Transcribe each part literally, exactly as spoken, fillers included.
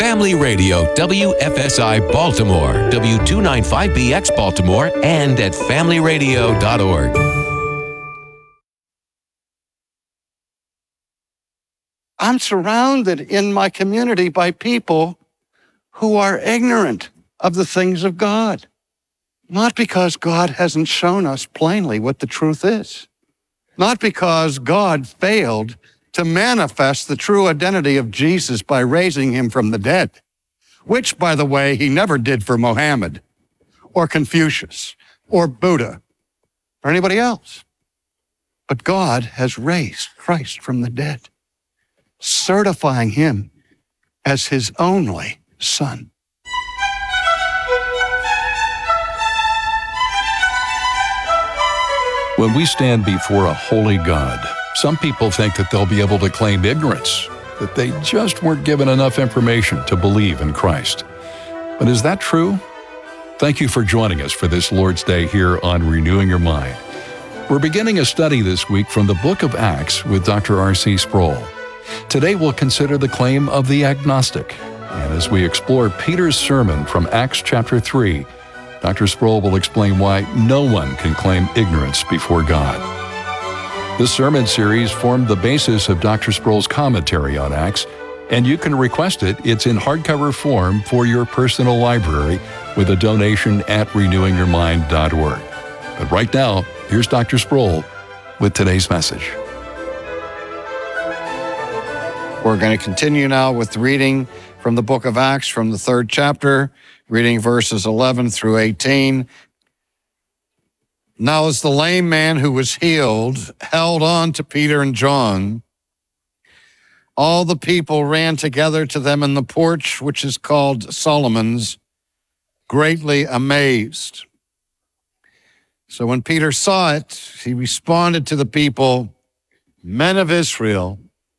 Family Radio, W F S I Baltimore, W two ninety-five B X Baltimore, and at family radio dot org. I'm surrounded in my community by people who are ignorant of the things of God. Not because God hasn't shown us plainly what the truth is. Not because God failed to manifest the true identity of Jesus by raising him from the dead, which, by the way, he never did for Mohammed or Confucius or Buddha or anybody else. But God has raised Christ from the dead, certifying him as his only Son. When we stand before a holy God, some people think that they'll be able to claim ignorance, that they just weren't given enough information to believe in Christ. But is that true? Thank you for joining us for this Lord's Day here on Renewing Your Mind. We're beginning a study this week from the book of Acts with Doctor R C Sproul. Today we'll consider the claim of the agnostic. And as we explore Peter's sermon from Acts chapter three, Doctor Sproul will explain why no one can claim ignorance before God. This sermon series formed the basis of Doctor Sproul's commentary on Acts, and you can request it. It's in hardcover form for your personal library with a donation at renewing your mind dot org. But right now, here's Doctor Sproul with today's message. We're going to continue now with reading from the book of Acts from the third chapter, reading verses eleven through eighteen. Now as the lame man who was healed held on to Peter and John, all the people ran together to them in the porch, which is called Solomon's, greatly amazed. So when Peter saw it, he responded to the people, "Men of Israel,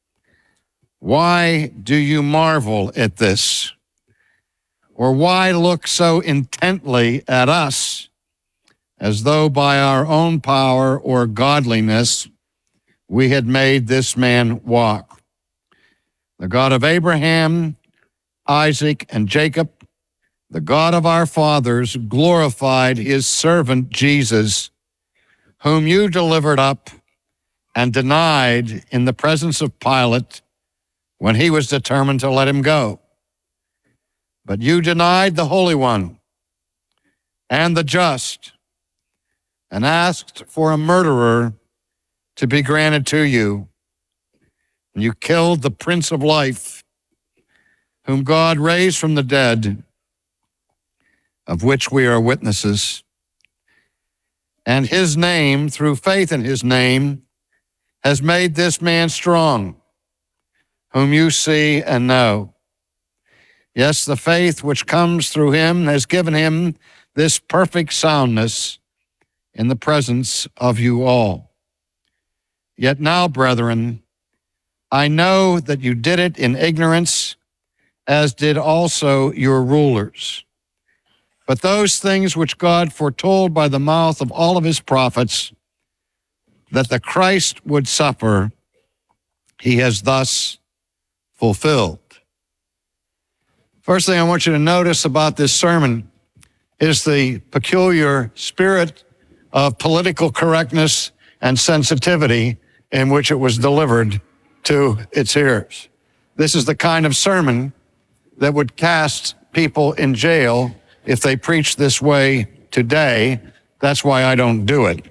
why do you marvel at this? Or why look so intently at us, as though by our own power or godliness we had made this man walk? The God of Abraham, Isaac, and Jacob, the God of our fathers, glorified his servant Jesus, whom you delivered up and denied in the presence of Pilate when he was determined to let him go. But you denied the Holy One and the just, and asked for a murderer to be granted to you. And you killed the Prince of Life, whom God raised from the dead, of which we are witnesses. And his name, through faith in his name, has made this man strong, whom you see and know. Yes, the faith which comes through him has given him this perfect soundness in the presence of you all. Yet now, brethren, I know that you did it in ignorance, as did also your rulers. But those things which God foretold by the mouth of all of his prophets, that the Christ would suffer, he has thus fulfilled." First thing I want you to notice about this sermon is the peculiar spirit of political correctness and sensitivity in which it was delivered to its hearers. This is the kind of sermon that would cast people in jail if they preached this way today. That's why I don't do it.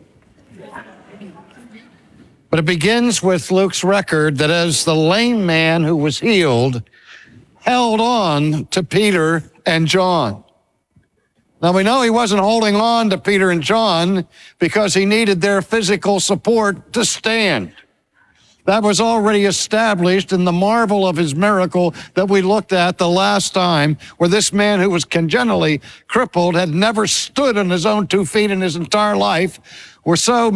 But it begins with Luke's record that as the lame man who was healed held on to Peter and John. Now we know he wasn't holding on to Peter and John because he needed their physical support to stand. That was already established in the marvel of his miracle that we looked at the last time, where this man who was congenitally crippled, had never stood on his own two feet in his entire life, were so